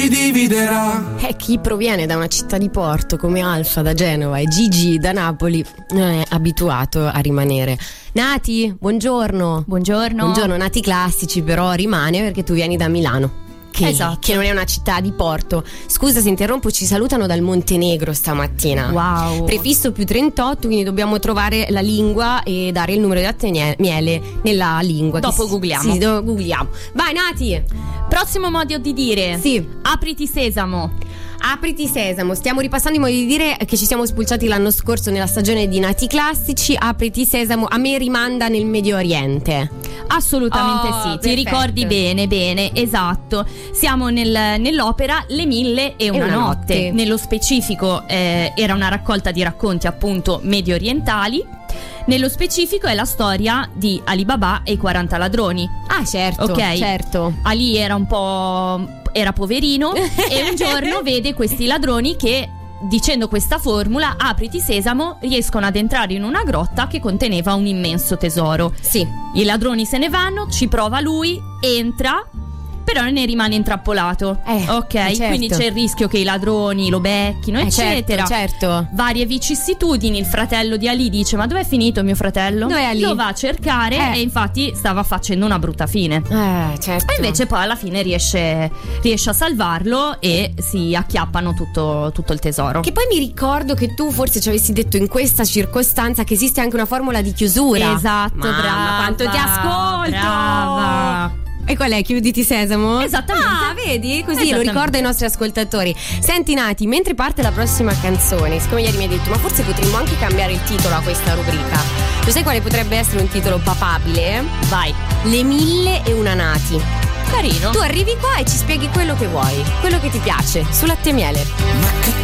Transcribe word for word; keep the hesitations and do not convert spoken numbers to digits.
dividerà. E chi proviene da una città di porto come Alfa da Genova e Gigi da Napoli non è abituato a rimanere. Nati, buongiorno. Buongiorno. Buongiorno, Nati classici, però rimane perché tu vieni da Milano. Che, esatto. che non è una città di porto. Scusa se interrompo, ci salutano dal Montenegro stamattina. Wow. Prefisso più trentotto, quindi dobbiamo trovare la lingua e dare il numero di latte e miele nella lingua. Dopo si, googliamo. Sì, dopo googliamo. Vai Nati. Prossimo modo di dire. Sì. Apriti sesamo. Apriti sesamo, stiamo ripassando i modi di dire che ci siamo spulciati l'anno scorso nella stagione di Nati classici. Apriti sesamo a me rimanda nel Medio Oriente. Assolutamente Oh, sì, perfetto. ti ricordi bene, bene, esatto. Siamo nel, nell'opera Le mille e una, una notte. notte. Nello specifico eh, era una raccolta di racconti appunto medio orientali. Nello specifico è la storia di Ali Baba e i quaranta ladroni. Ah certo, Ok. certo. Ali era un po' era poverino e un giorno vede questi ladroni che, dicendo questa formula, apriti sesamo, riescono ad entrare in una grotta che conteneva un immenso tesoro. Sì. I ladroni se ne vanno, ci prova lui, entra, però ne rimane intrappolato. Eh, ok, certo. quindi c'è il rischio che i ladroni lo becchino, Eh, eccetera. certo, certo. Varie vicissitudini. Il fratello di Ali dice: ma dov'è finito mio fratello? Dov'è Ali? Lo va a cercare Eh. e infatti stava facendo una brutta fine. Eh, certo. E invece poi alla fine riesce, riesce a salvarlo e si acchiappano tutto, tutto il tesoro. Che poi mi ricordo che tu forse ci avessi detto in questa circostanza che esiste anche una formula di chiusura. Esatto, Mamma, brava. quanto ti ascolto! Brava. E qual è? Chiuditi sesamo? Esattamente. Ah, vedi? Così lo Esattamente. ricordo ai nostri ascoltatori. Senti Nati, mentre parte la prossima canzone, siccome ieri mi hai detto ma forse potremmo anche cambiare il titolo a questa rubrica. Lo sai quale potrebbe essere un titolo papabile? Vai. Le mille e una Nati. Carino. Tu arrivi qua e ci spieghi quello che vuoi, quello che ti piace, su latte e miele. Ma che